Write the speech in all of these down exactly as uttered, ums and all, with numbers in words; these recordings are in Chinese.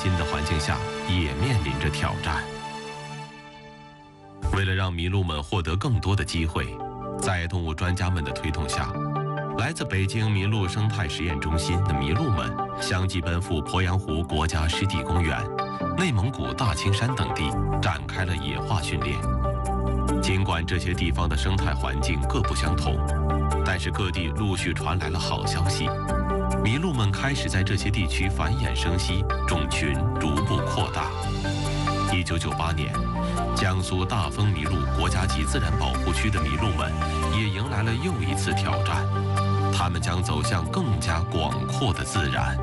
新的环境下也面临着挑战。为了让麋鹿们获得更多的机会，在动物专家们的推动下，来自北京麋鹿生态实验中心的麋鹿们相继奔赴鄱阳湖国家湿地公园、内蒙古大青山等地，展开了野化训练。尽管这些地方的生态环境各不相同，但是各地陆续传来了好消息，麋鹿们开始在这些地区繁衍生息，种群逐步扩大。一九九八年，江苏大丰麋鹿国家级自然保护区的麋鹿们也迎来了又一次挑战，它们将走向更加广阔的自然。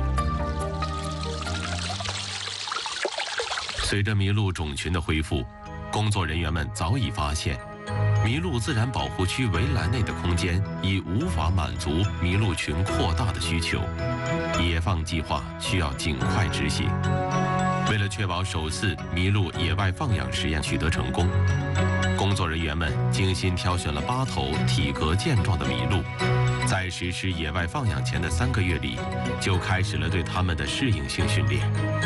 随着麋鹿种群的恢复，工作人员们早已发现，麋鹿自然保护区围栏内的空间已无法满足麋鹿群扩大的需求，野放计划需要尽快执行。为了确保首次麋鹿野外放养实验取得成功，工作人员们精心挑选了八头体格健壮的麋鹿，在实施野外放养前的三个月里，就开始了对它们的适应性训练。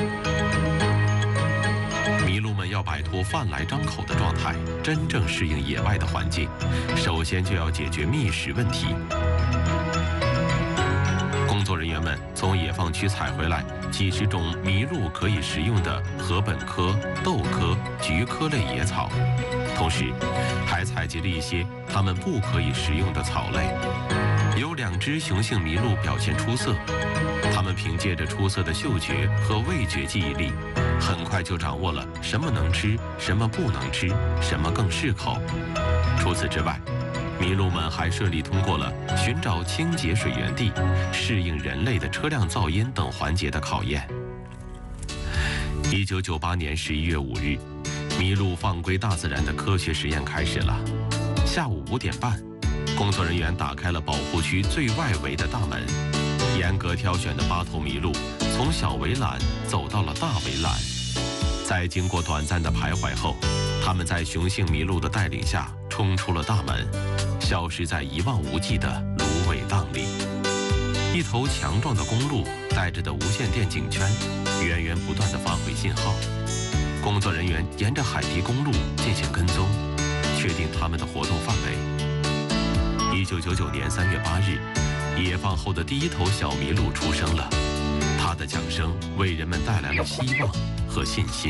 麋鹿们要摆脱饭来张口的状态，真正适应野外的环境，首先就要解决觅食问题。工作人员们从野放区采回来几十种麋鹿可以食用的禾本科、豆科、菊科类野草，同时还采集了一些它们不可以食用的草类。有两只雄性麋鹿表现出色，它们凭借着出色的嗅觉和味觉记忆力，很快就掌握了什么能吃，什么不能吃，什么更适口。除此之外，麋鹿们还顺利通过了寻找清洁水源地、适应人类的车辆噪音等环节的考验。一九九八年十一月五日，麋鹿放归大自然的科学实验开始了。下午五点半，工作人员打开了保护区最外围的大门，严格挑选的八头麋鹿从小围栏走到了大围栏。在经过短暂的徘徊后，它们在雄性麋鹿的带领下冲出了大门，消失在一望无际的芦苇荡里。一头强壮的公鹿带着的无线电颈圈源源不断地发回信号，工作人员沿着海堤公路进行跟踪，确定它们的活动范围。一九九九年三月八日，野放后的第一头小麋鹿出生了，它的降生为人们带来了希望和信心。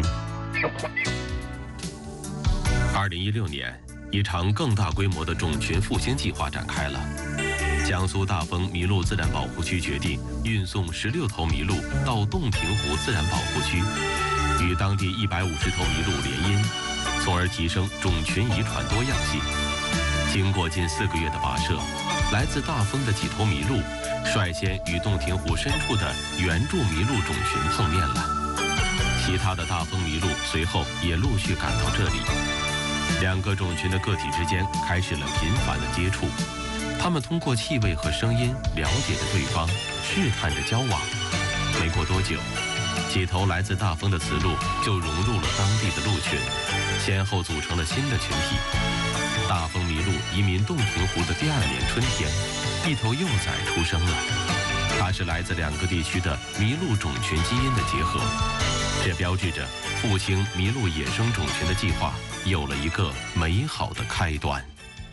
二零一六年，一场更大规模的种群复兴计划展开了。江苏大丰麋鹿自然保护区决定运送十六头麋鹿到洞庭湖自然保护区，与当地一百五十头麋鹿联姻，从而提升种群遗传多样性。经过近四个月的跋涉，来自大丰的几头麋鹿率先与洞庭湖深处的原住麋鹿种群碰面了，其他的大丰麋鹿随后也陆续赶到这里。两个种群的个体之间开始了频繁的接触，他们通过气味和声音了解着对方，试探着交往。没过多久，几头来自大丰的雌鹿就融入了当地的鹿群，先后组成了新的群体。大丰麋鹿移民洞庭湖的第二年春天，一头幼崽出生了，它是来自两个地区的麋鹿种群基因的结合，这标志着复兴麋鹿野生种群的计划有了一个美好的开端。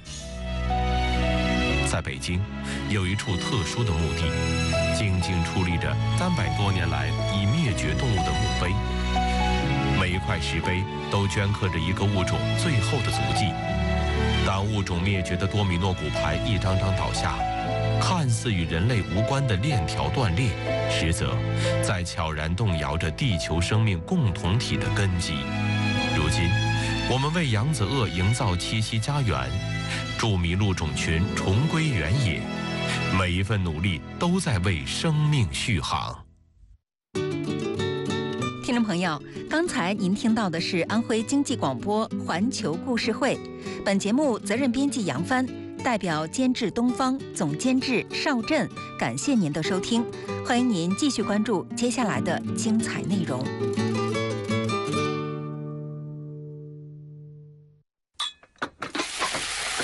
在北京，有一处特殊的墓地，静静矗立着三百多年来已灭绝动物的墓碑。每一块石碑都镌刻着一个物种最后的足迹。当物种灭绝的多米诺骨牌一张张倒下，看似与人类无关的链条断裂，实则在悄然动摇着地球生命共同体的根基。如今，我们为扬子鳄营造栖息家园，助麋鹿种群重归原野，每一份努力都在为生命续航。 听众朋友，刚才您听到的是安徽经济广播环球故事会，本节目责任编辑杨帆，代表监制东方，总监制邵振，感谢您的收听，欢迎您继续关注接下来的精彩内容。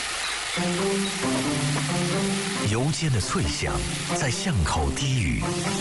油煎的脆响在巷口低语。